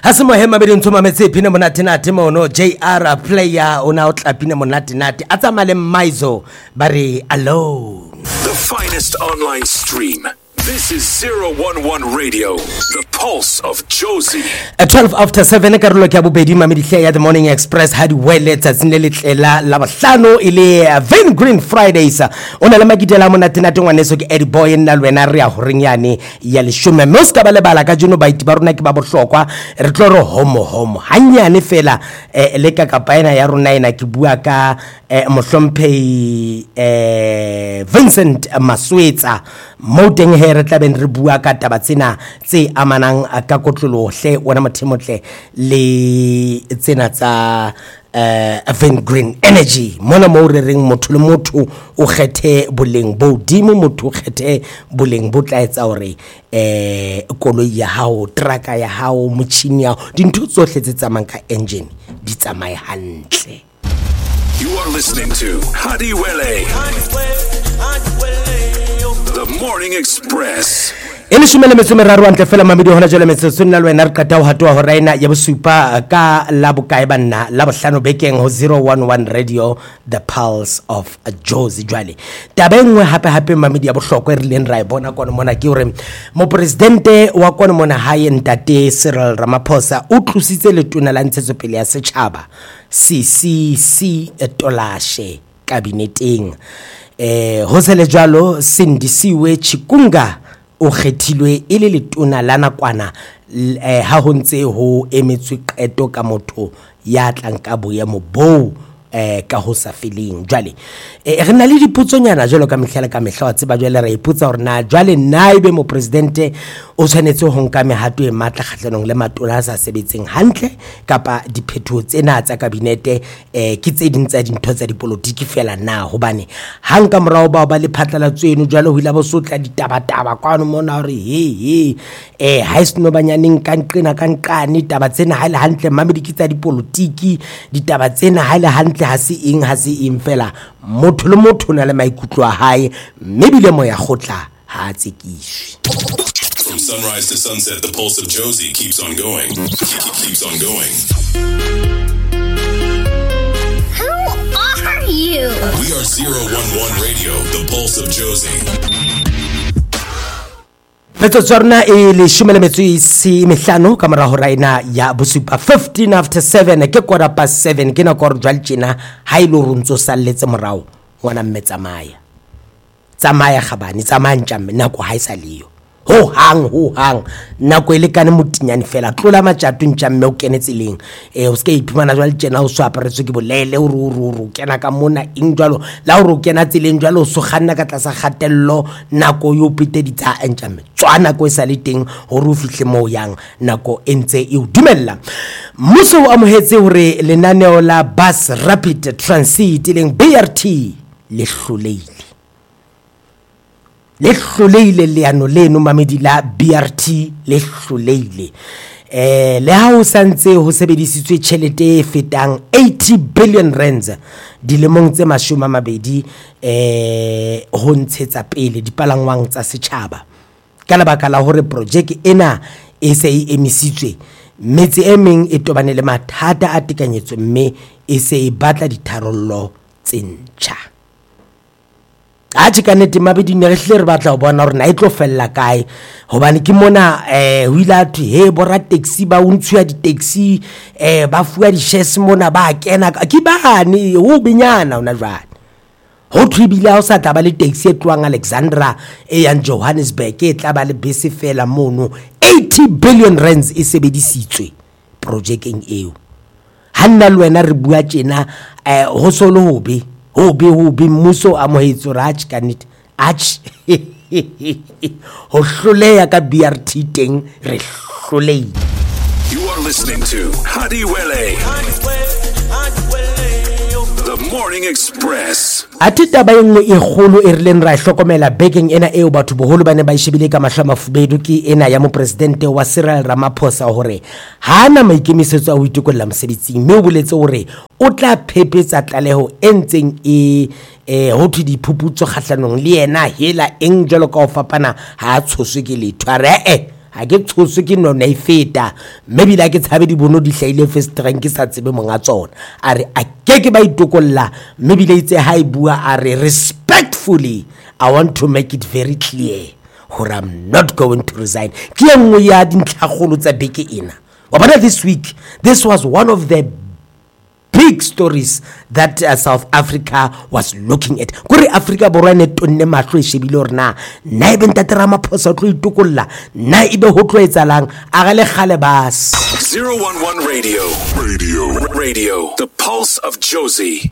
Asimo hema bedi ntoma metse pina monate nate mono JR player ona o tlapina monate nate atsamale maizo bari alone. The finest online stream. This is 011 Radio, the pulse of Jozi. At 12 after 7 karolo ke bobedi mamedihle ya the Morning Express hadi wele tsatsine letlela la bahlano ile Van Green Fridays ona le makitela monate nate ngwaneso ke Eddie Boy nna lwena re ya horenyane ya leshume moska ba le bala ka juno baiti ba rona ke ba bohlokwa re tloro homo hanyane fela le ka kapaena ya rona ina ke bua ka mohlomphehi Vincent Maswetsa mo teng he re tla ben re bua ka taba tsena tse amanang ka kotlolohle ona mothemotle le tsena tsa Van Green Energy mona mo re reng motho le motho o kgethe boleng bo dimo motho o kgethe boleng bo tla etsa hore koloi ya hao truck ya hao motšhini ya dintho tsohle tse tsamayang ka engine di tsamaye hantle. You are listening to Hadi Wele, the Morning Express. Ene shumele metsomeraro antle fela mamedi hona jole metsetso nna lwena re qata ho hatwa ho raina ya bosupa ka la bokae banna la bohlano bekeng ho 011 Radio, the pulse of Jozi jwale tabengwe hape mamedi ya bohlokwa re leng ra bona kona mona ke hore mo presidente wa kona mona hae ntate Cyril Ramaphosa o tlusitse letona la ntshetsopele ya setjhaba CCC Tolashe kabineteng ho sele jwalo Sindisiwe Chikunga o kgethilwe ile letona la nakwana ha ho ntse ho emetswe qeto ka motho ya tlang ka boemo bo ka ho sa feeling jwale re na le diputsonyana jwalo ka mehla ka mehla wa tseba jwale re iputsa hore na jwale naibe mo presidente o tshwanetse ho nka mehato e matla khatlanong le matona a sa sebetseng hantle kapa diphetho tsena tsa kabinete ke tse ding tsa dintho tsa dipolitiki fela na hobane hanka morao ba le phatlala tseno jwale ho ila bosotla ditaba kwano mona hore ha isno banyaneng ka nqina ka nqane taba tsena ha ile hantle mamedi tsa dipolitiki ditaba tsena ha ile hantle ha se eng fela motho le motho na le maikutlo a hae mme bile mo ya khotla ha tsekiswe. From sunrise to sunset, the pulse of Jozi keeps on going. Keeps on going. Who are you? We are 011 Radio, the pulse of Jozi. Metso tsona le shumele metso isi mehlano ka mora ho raina ya bosupa 15 after 7 ke quarter past 7 ke na go re jwaltsena ha ile runtso salletse morao ngwana mmetsamaya tsamaya gabane tsamantja nako ha isa leyo ho hang nako ile kana motinyane fela tlola matjatu ntja mme o kenetseleng o ske iphumana jwa letsena o swaparetswe ke bolele o ru kena ka mona ingjalo la o kena tseleng jwalo o so kganna ka tlasa gatello nako yo piteditsa ntja mme tswana ko isa le teng ho ru fihle mo yang nako entse e o dumella mmuso o amohetse hore lenaneo la bus rapid transit leng BRT le hloleile le hloleile leano leno mamedi la BRT le hloleile le ha o santse ho sebedisitswe tjhelete e fetang 80 billion rands dilemong tse 20 ho ntshetsa pele dipalangwang tsa setjhaba ka lebaka la hore project ena e se e emisitswe metse e meng e tobane le mathata a tekanyetso mme e se e batla ditharollo tse ntjha. A tshkanete mabedi ne re hle re batla ho bona hore na itlo fella kae hobane ke mona ho ila he bora taxi ba untshwa di taxi ba fuwa di shares mona ba kena ke bane ho benyana ona jwale ho thibile ha o sa taba le taxi e tloang Alexandra e yang Johannesburg e tla ba le bese fela mono 80 billion rands e sebedisitswe projecteng eo hanna le wena re bua tjena ho solo hobe mmuso amohetso rach kanit ach ho hloleya ka BRT teng re hloleile. You are listening to Hadi Wele, the Morning Express. Atita ba engwe e kgolo e rileng ra hlokomela bekeng ena eo batho boholo bane ba ishebile ka mahla mafubedu ke ena ya mo presidente wa Cyril Ramaphosa hore hana maikemisetso a ho itukolla mosebetsing mme o boletse hore o tla phepetsa tlaleho entseng ho thwe diphuputso kgahlanong le yena hela eng jwalo ka ho fapana ha tshoswe ke letho re ha ke tshoswe ke nona e feta maybe la ke tshabe di bono di hlaile first rank ke sa tsebe monga tsona are a ke ba itokolla maybe le itse ha e bua are respectfully I want to make it very clear or I'm not going to resign ke engwe ya dintlhagolo tsa beke ena wa bona this week this was one of the big stories that South Africa was looking at. Kuri Africa borwa ne tonne mahlo e shebile hore na ibe ntatera maphosa tlo itukolla na ibe ho tlo etsalang a ga le khale bas 011 Radio the pulse of Jozi.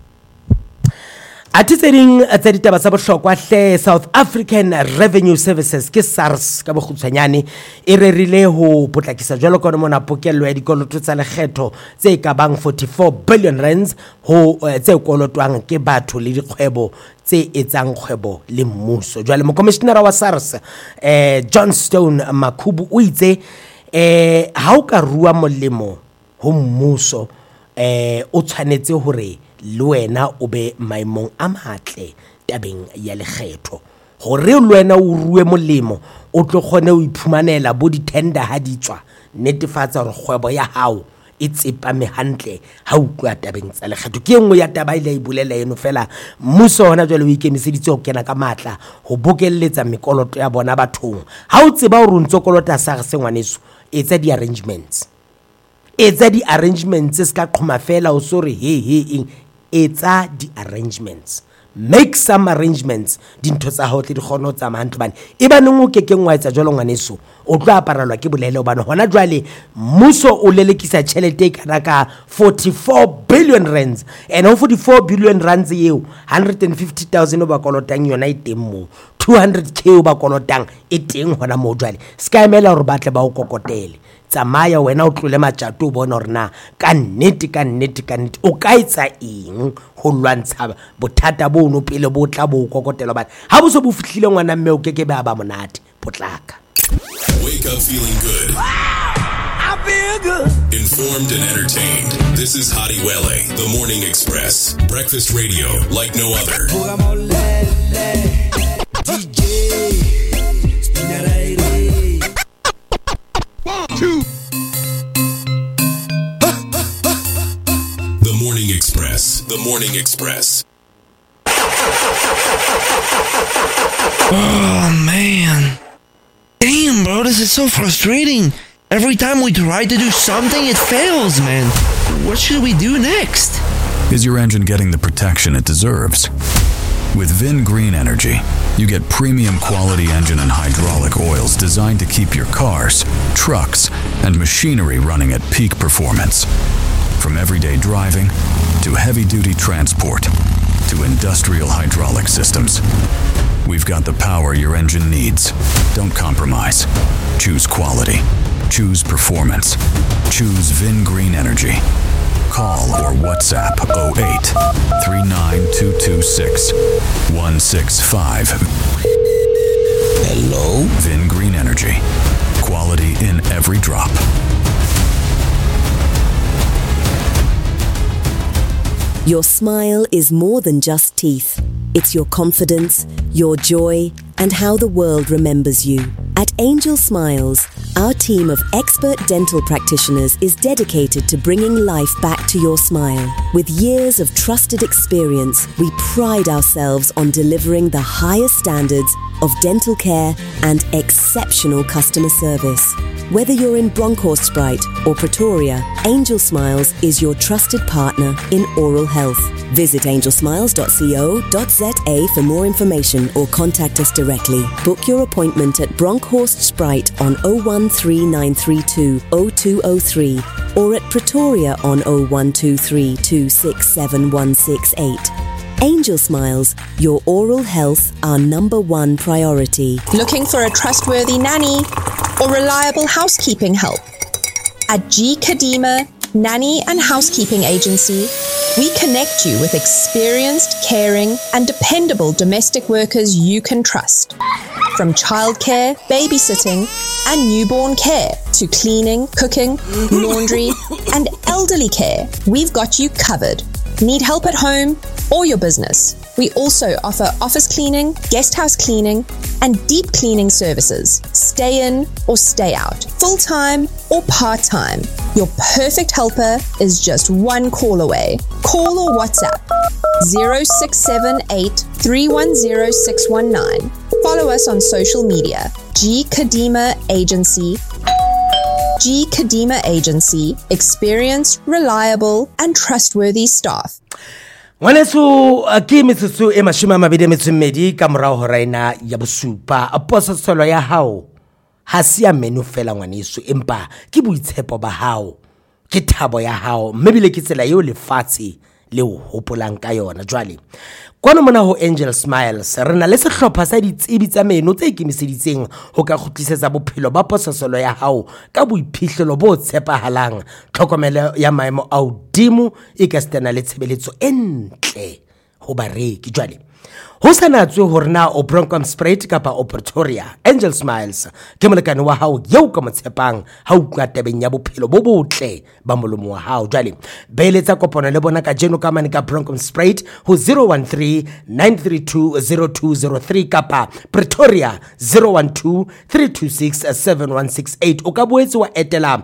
Atitsering tsa ditaba tsa bohlokwa hle South African Revenue Services ke SARS ka bokgutshwanyane e rerile ho potlakisa jwalo ka mona pokello ya dikoloto tsa lekgetho tse ka bang 44 billion rands ho tse kolotwang ke batho le dikgwebo tse etsang kgwebo le mmuso jwale mo commissioner wa SARS John Stone Makhubu o itse ha o ka rua molemo ho mmuso o tshwanetse hore le wena o be maimong a matle tabeng ya lekgetho gore le wena o rue molemo o tlo kgone o iphumanela bo di tender ha di tswa netefatsa gore kgwebo ya hao e tsepame hantle ha o tloa tabeng tsa lekgetho ke engwe ya taba ile e bulela eno fela mmuso hona jwale o ikemiseditse ho kena ka matla ho bokelletsa mekoloto ya bona bathong ha o tseba hore o ntse kolota sa se ngwaneso etsa di arrangements ska qhoma fela o sore he etsa di arrangements make some arrangements dintho tsa hao tle di kgone ho tsamaya hantle bane e baneng o kekeng wa etsa jwalo ngwaneso o tlo aparelwa ke bolele hobane hona jwale mmuso o lelekisa tšhelete kana ka 44 billion rands and ho 44 billion rands eo 150,000 ba kolotang yona e teng mo 200k ba kolotang e teng hona mo jwale ska emela hore batle ba o kokotele tsamaya wena o tlole matjato o bona hore na ka nnete o ka etsa eng ho lwantsha bothata bo no pele bo tla bo kokotela bana ha bo so bo fihlile ngwana mme o keke ba monate potlaka. Wake up feeling good. I feel good. Informed and entertained. This is Hadi Wele, The Morning Express. Breakfast radio like no other. The Morning Express. The Morning Express. Oh, man. Damn, bro, this is so frustrating. Every time we try to do something, it fails, man. What should we do next? Is your engine getting the protection it deserves? With Vin Green Energy, you get premium quality engine and hydraulic oils designed to keep your cars, trucks, and machinery running at peak performance. From everyday driving to heavy-duty transport to industrial hydraulic systems, we've got the power your engine needs. Don't compromise. Choose quality. Choose performance. Choose Vin Green Energy. Call or WhatsApp 08 39226 165. Hello? Vin Green Energy. Quality in every drop. Your smile is more than just teeth. It's your confidence, your joy, and how the world remembers you. At Angel Smiles, our team of expert dental practitioners is dedicated to bringing life back to your smile. With years of trusted experience, we pride ourselves on delivering the highest standards of dental care and exceptional customer service. Whether you're in Bronkhorstspruit or Pretoria, Angel Smiles is your trusted partner in oral health. Visit angelsmiles.co.za for more information or contact us directly. Book your appointment at Bronkhorstspruit on 013932 0203 or at Pretoria on 0123 267 168. Angel Smiles, your oral health, our #1 priority. Looking for a trustworthy nanny or reliable housekeeping help? At G. Kadima Nanny and Housekeeping Agency, we connect you with experienced, caring, and dependable domestic workers you can trust. From childcare, babysitting, and newborn care to cleaning, cooking, laundry, and elderly care, we've got you covered. Need help at home or your business? We also offer office cleaning, guest house cleaning, and deep cleaning services. Stay in or stay out, full-time or part-time. Your perfect helper is just one call away. Call or WhatsApp 0678 310 619. Follow us on social media. G. Kadima Agency. G. Kadima Agency. Experienced, reliable, and trustworthy staff. Ngwaneso ke metsotso e 22 ka morao ho raina ya bosupa. Pososelo ya hao ha se ya menu fela ngwaneso, empa ke boitshepo ba hao, ke thabo ya hao, mmebile ke tsela eo lefatshe le o hopolang ka yona. Jwale kwana mona ho Angel Smiles re na le sehlopha sa ditsebi tsa meno tse ikemiseditseng ho ka khutlisetsa bophelo ba pososelo ya hao ka boiphihlelo bo tshepahalang, tlhokomelo ya maemo a hodimo e ka stena le tshebeletso e ntle ho bareki. Jwale ho sanatswe hore na o Bronchomsprate kapa o Pretoria, Angel Smiles ke molekane wa hao yeo ka motshepang ha o tla tabeng ya bophelo bo botle ba molomo wa hao. Jwale beeletsa kopano le bona ka jeno ka mane ka Bronchomsprate ho 013 932 0203 kapa Pretoria 012 326 7168. O ka boetse wa etela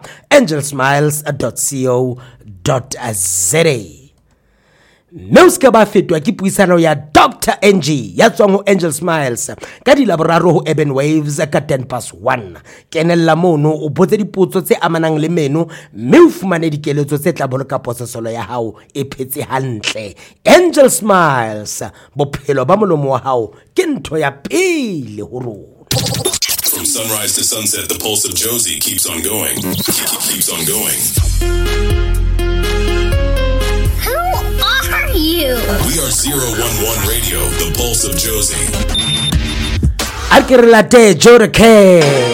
angelsmiles.co.za. Nouska ba fetwa ke puisano ya Dr. NG ya tswang ho Angel Smiles ka di laboraro ho Urban Waves ka 1:10. Kenella mono o botse dipotso tse amanang le meno, mme o fumane dikeletso tse tla boloka pososelo ya hao e phetse hantle. Angel Smiles, bophelo ba molomo wa hao ke ntho ya pele ho rona. From sunrise to sunset, the pulse of Josie keeps on going. Keeps on going. You. We are 011 Radio, the pulse of Josie. Akirlate Jorake.